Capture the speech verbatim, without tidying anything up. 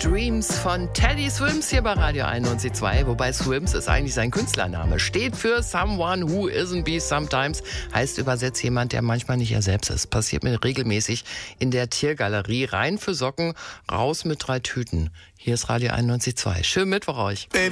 Dreams von Teddy Swims hier bei Radio einundneunzig Komma zwei. Wobei Swims ist eigentlich sein Künstlername. Steht für Someone Who Isn't Be Sometimes. Heißt übersetzt jemand, der manchmal nicht er selbst ist. Passiert mir regelmäßig in der Tiergalerie. Rein für Socken, raus mit drei Tüten. Hier ist Radio einundneunzig Komma zwei. Schönen Mittwoch euch.